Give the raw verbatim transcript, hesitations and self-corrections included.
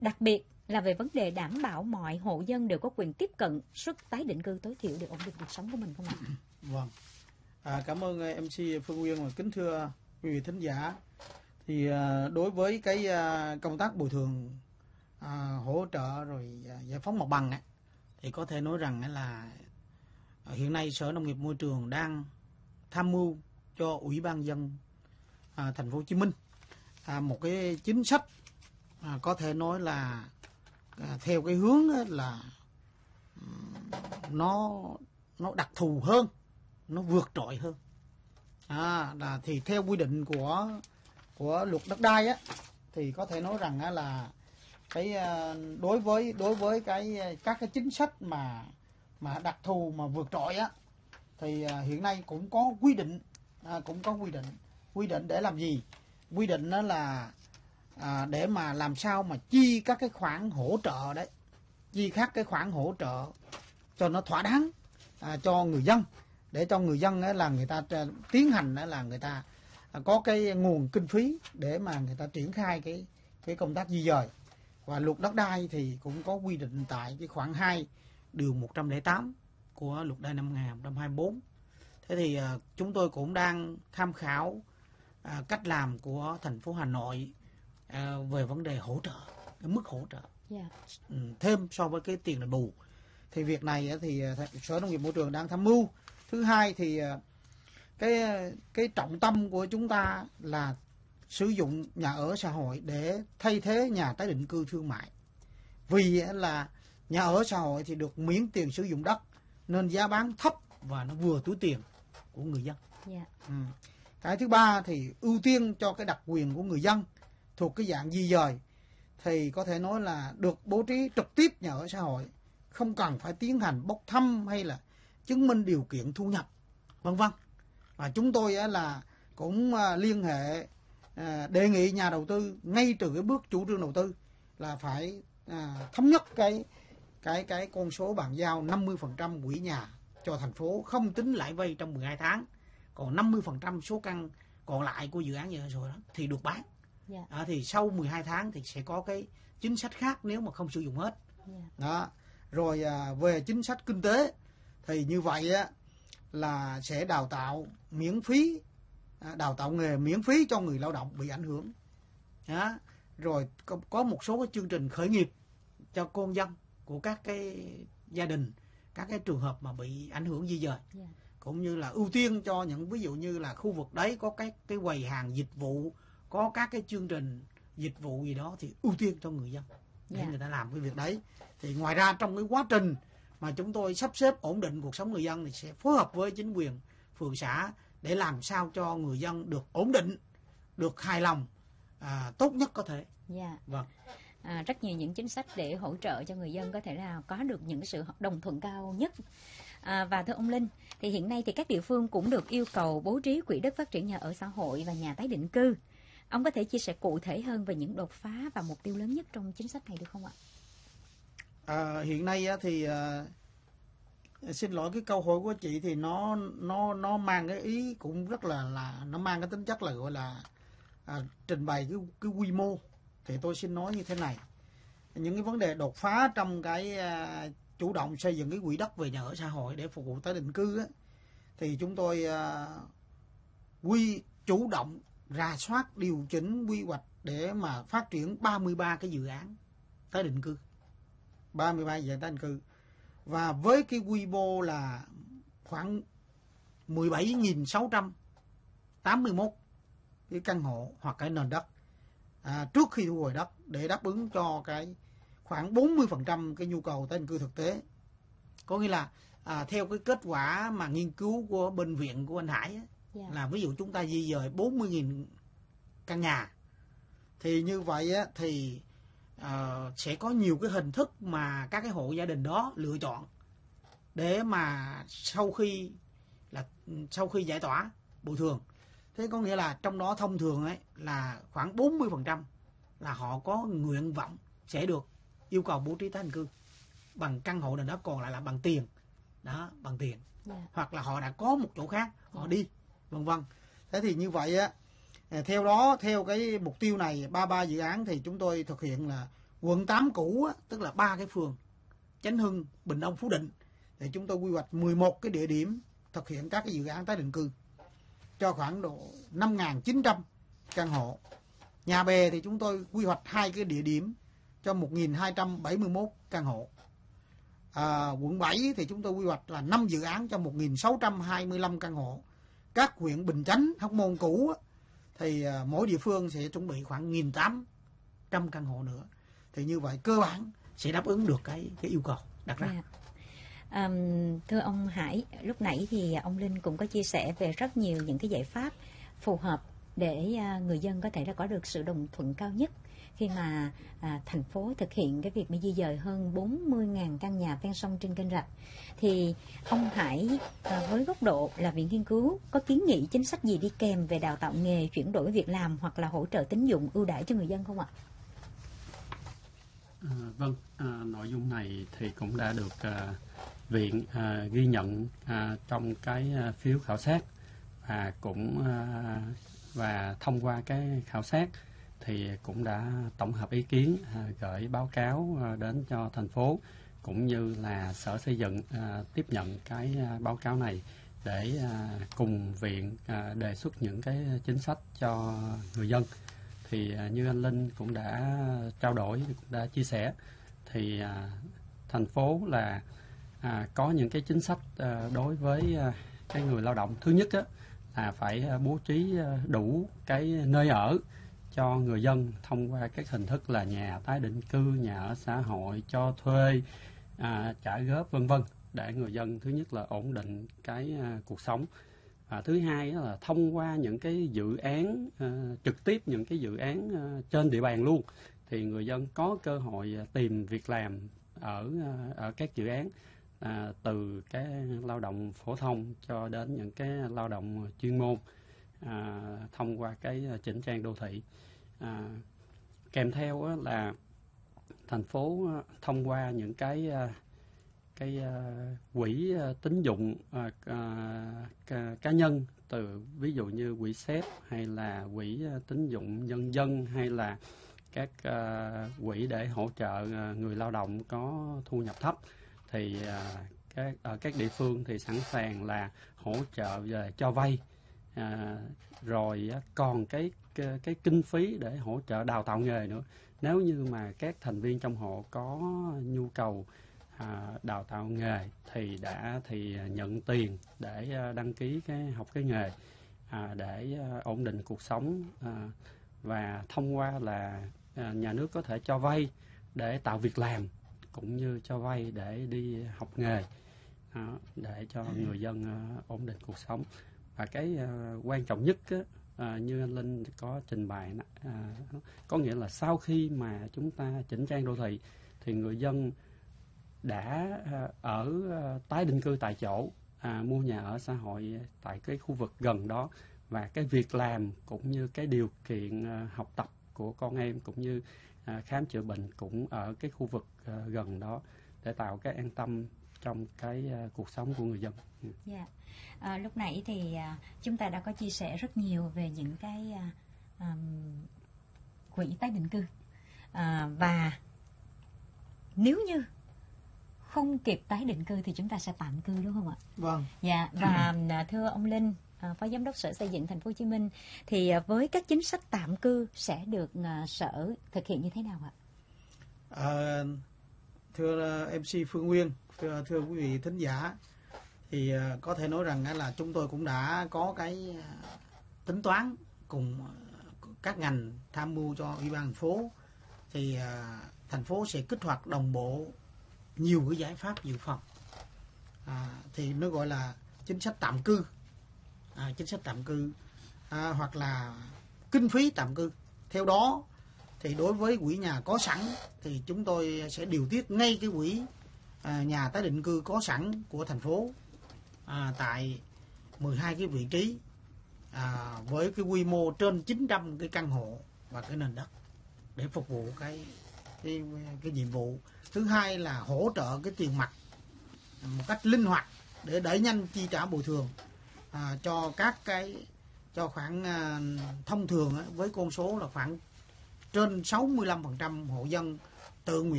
đặc biệt là về vấn đề đảm bảo mọi hộ dân đều có quyền tiếp cận suất tái định cư tối thiểu để ổn định cuộc sống của mình không ạ? Vâng, à, cảm ơn em xê Phương Uyên và kính thưa quý vị thính giả. Thì à, đối với cái à, công tác bồi thường, à, hỗ trợ rồi à, giải phóng mặt bằng ấy, thì có thể nói rằng là à, hiện nay Sở Nông nghiệp Môi trường đang tham mưu cho Ủy ban nhân dân à, thành phố Hồ Chí Minh à, một cái chính sách à, có thể nói là à, theo cái hướng là nó nó đặc thù hơn, nó vượt trội hơn. À, là thì theo quy định của của luật đất đai á, thì có thể nói rằng á, là cái đối với đối với cái các cái chính sách mà mà đặc thù mà vượt trội á, thì hiện nay cũng có quy định, à, cũng có quy định quy định để làm gì? Quy định đó là à, để mà làm sao mà chi các cái khoản hỗ trợ đấy, chi các cái khoản hỗ trợ cho nó thỏa đáng à, cho người dân, để cho người dân ấy là người ta tiến hành ấy là người ta có cái nguồn kinh phí để mà người ta triển khai cái cái công tác di dời. Và luật đất đai thì cũng có quy định tại cái khoản hai điều một trăm lẻ tám của luật đai năm hai nghìn không trăm hai mươi tư. Thế thì à, chúng tôi cũng đang tham khảo à, cách làm của thành phố Hà Nội à, về vấn đề hỗ trợ, cái mức hỗ trợ yeah. ừ, thêm so với cái tiền đền bù. Thì việc này thì Sở Nông nghiệp Môi trường đang tham mưu. Thứ hai thì cái cái trọng tâm của chúng ta là sử dụng nhà ở xã hội để thay thế nhà tái định cư thương mại. Vì là nhà ở xã hội thì được miễn tiền sử dụng đất nên giá bán thấp và nó vừa túi tiền của người dân. Yeah. Ừ. Cái thứ ba thì ưu tiên cho cái đặc quyền của người dân thuộc cái dạng di dời, thì có thể nói là được bố trí trực tiếp nhà ở xã hội, không cần phải tiến hành bốc thăm hay là chứng minh điều kiện thu nhập, vân vân. Và chúng tôi là cũng liên hệ đề nghị nhà đầu tư ngay từ cái bước chủ trương đầu tư là phải thống nhất cái cái cái con số bàn giao năm mươi phần trăm quỹ nhà cho thành phố, không tính lãi vay trong mười hai tháng, còn năm mươi phần trăm số căn còn lại của dự án nhà ở xã hội đó thì được bán. Yeah. À, thì sau mười hai tháng thì sẽ có cái chính sách khác nếu mà không sử dụng hết. Yeah. Đó. Rồi à, về chính sách kinh tế thì như vậy á, là sẽ đào tạo miễn phí, à, đào tạo nghề miễn phí cho người lao động bị ảnh hưởng. Đó. Rồi có, có một số cái chương trình khởi nghiệp cho con dân của các cái gia đình, các cái trường hợp mà bị ảnh hưởng di dời. Yeah. Cũng như là ưu tiên cho những ví dụ như là khu vực đấy có cái cái quầy hàng dịch vụ, có các cái chương trình dịch vụ gì đó thì ưu tiên cho người dân để yeah. người ta làm cái việc đấy. Thì ngoài ra trong cái quá trình mà chúng tôi sắp xếp ổn định cuộc sống người dân thì sẽ phối hợp với chính quyền phường xã để làm sao cho người dân được ổn định, được hài lòng à, tốt nhất có thể. Yeah. Vâng. À, rất nhiều những chính sách để hỗ trợ cho người dân có thể là có được những sự đồng thuận cao nhất. À, và thưa ông Linh, thì hiện nay thì các địa phương cũng được yêu cầu bố trí quỹ đất phát triển nhà ở xã hội và nhà tái định cư. Ông có thể chia sẻ cụ thể hơn về những đột phá và mục tiêu lớn nhất trong chính sách này được không ạ? À, hiện nay thì à, xin lỗi cái câu hỏi của chị thì nó nó nó mang cái ý cũng rất là là nó mang cái tính chất là gọi là à, trình bày cái cái quy mô. Thì tôi xin nói như thế này, những cái vấn đề đột phá trong cái à, chủ động xây dựng cái quỹ đất về nhà ở xã hội để phục vụ tái định cư á, thì chúng tôi à, quy chủ động rà soát điều chỉnh quy hoạch để mà phát triển ba mươi ba cái dự án tái định cư, ba mươi ba dự án tái định cư, và với cái quy mô là khoảng mười bảy nghìn sáu trăm tám mươi mốt cái căn hộ hoặc cái nền đất à, trước khi thu hồi đất để đáp ứng cho cái khoảng bốn mươi phần trăm cái nhu cầu tái định cư thực tế. Có nghĩa là à, theo cái kết quả mà nghiên cứu của bên viện của anh Hải á, yeah. là ví dụ chúng ta di dời bốn mươi nghìn căn nhà thì như vậy á, thì uh, sẽ có nhiều cái hình thức mà các cái hộ gia đình đó lựa chọn để mà sau khi là sau khi giải tỏa bồi thường. Thế có nghĩa là trong đó thông thường ấy là khoảng bốn mươi phần trăm là họ có nguyện vọng sẽ được yêu cầu bố trí tái định cư bằng căn hộ nền đất, còn lại là bằng tiền. Đó, bằng tiền. Yeah. Hoặc là họ đã có một chỗ khác họ yeah. đi, vân vân. Thế thì như vậy á, theo đó, theo cái mục tiêu này ba mươi ba dự án thì chúng tôi thực hiện là Quận tám cũ á, tức là ba cái phường Chánh Hưng, Bình Đông, Phú Định, thì chúng tôi quy hoạch mười một cái địa điểm thực hiện các cái dự án tái định cư cho khoảng độ năm nghìn chín trăm căn hộ. Nhà Bè thì chúng tôi quy hoạch hai cái địa điểm cho một nghìn hai trăm bảy mươi mốt căn hộ. À, quận bảy thì chúng tôi quy hoạch là năm dự án cho một nghìn sáu trăm hai mươi lăm căn hộ. Các huyện Bình Chánh, Hóc Môn cũ thì à, mỗi địa phương sẽ chuẩn bị khoảng một nghìn tám trăm căn hộ nữa. Thì như vậy cơ bản sẽ đáp ứng được cái cái yêu cầu đặt ra. Yeah. Um, thưa ông Hải, lúc nãy thì ông Linh cũng có chia sẻ về rất nhiều những cái giải pháp phù hợp để uh, người dân có thể là có được sự đồng thuận cao nhất khi mà à, thành phố thực hiện cái việc mà di dời hơn bốn mươi nghìn căn nhà ven sông trên kênh rạch. Thì ông Hải à, với góc độ là viện nghiên cứu có kiến nghị chính sách gì đi kèm về đào tạo nghề, chuyển đổi việc làm hoặc là hỗ trợ tín dụng ưu đãi cho người dân không ạ? À, vâng, à, nội dung này thì cũng đã được à, viện à, ghi nhận à, trong cái à, phiếu khảo sát và cũng à, và thông qua cái khảo sát thì cũng đã tổng hợp ý kiến à, gửi báo cáo à, đến cho thành phố cũng như là Sở Xây dựng à, tiếp nhận cái à, báo cáo này để à, cùng viện à, đề xuất những cái chính sách cho người dân. Thì à, như anh Linh cũng đã trao đổi, cũng đã chia sẻ thì à, thành phố là à, có những cái chính sách à, đối với à, cái người lao động. Thứ nhất á, là phải bố trí đủ cái nơi ở cho người dân thông qua các hình thức là nhà tái định cư, nhà ở xã hội, cho thuê, à, trả góp vân vân, để người dân thứ nhất là ổn định cái à, cuộc sống. Và thứ hai là thông qua những cái dự án à, trực tiếp những cái dự án à, trên địa bàn luôn, thì người dân có cơ hội tìm việc làm ở à, ở các dự án. À, từ cái lao động phổ thông cho đến những cái lao động chuyên môn à, thông qua cái chỉnh trang đô thị. À, kèm theo á, là thành phố thông qua những cái cái quỹ tín dụng à, à, cá nhân, từ ví dụ như quỹ xép hay là quỹ tín dụng nhân dân hay là các à, quỹ để hỗ trợ người lao động có thu nhập thấp, thì à, các, ở các địa phương thì sẵn sàng là hỗ trợ về cho vay, à, rồi còn cái, cái cái kinh phí để hỗ trợ đào tạo nghề nữa. Nếu như mà các thành viên trong hộ có nhu cầu à, đào tạo nghề thì đã thì nhận tiền để à, đăng ký cái học cái nghề à, để à, ổn định cuộc sống, à, và thông qua là à, nhà nước có thể cho vay để tạo việc làm cũng như cho vay để đi học nghề, đó, để cho người dân uh, ổn định cuộc sống. Và cái uh, quan trọng nhất á, uh, như anh Linh có trình bày, uh, có nghĩa là sau khi mà chúng ta chỉnh trang đô thị thì người dân đã uh, ở uh, tái định cư tại chỗ, uh, mua nhà ở xã hội tại cái khu vực gần đó, và cái việc làm cũng như cái điều kiện uh, học tập của con em cũng như À, khám chữa bệnh cũng ở cái khu vực uh, gần đó, để tạo cái an tâm trong cái uh, cuộc sống của người dân. Yeah. À, lúc nãy thì uh, chúng ta đã có chia sẻ rất nhiều về những cái uh, um, quỹ tái định cư, uh, và nếu như không kịp tái định cư thì chúng ta sẽ tạm cư, đúng không ạ? Vâng. Dạ. Và uh, thưa ông Linh, À, Phó Giám đốc Sở Xây dựng Thành phố Hồ Chí Minh, thì à, với các chính sách tạm cư sẽ được à, Sở thực hiện như thế nào ạ? À, thưa em xê Phương Nguyên, thưa, thưa quý vị thính giả, thì à, có thể nói rằng là chúng tôi cũng đã có cái à, tính toán cùng các ngành tham mưu cho Ủy ban thành phố, thì à, thành phố sẽ kích hoạt đồng bộ nhiều cái giải pháp dự phòng, à, thì nó gọi là chính sách tạm cư. À, chính sách tạm cư à, hoặc là kinh phí tạm cư. Theo đó thì đối với quỹ nhà có sẵn thì chúng tôi sẽ điều tiết ngay cái quỹ à, nhà tái định cư có sẵn của thành phố à, tại mười hai cái vị trí à, với cái quy mô trên chín trăm cái căn hộ và cái nền đất để phục vụ cái cái, cái nhiệm vụ. Thứ hai là hỗ trợ cái tiền mặt một cách linh hoạt để đẩy nhanh chi trả bồi thường À, cho các cái cho khoảng à, thông thường á, với con số là khoảng trên sáu mươi lăm phần trăm hộ dân tự nguyện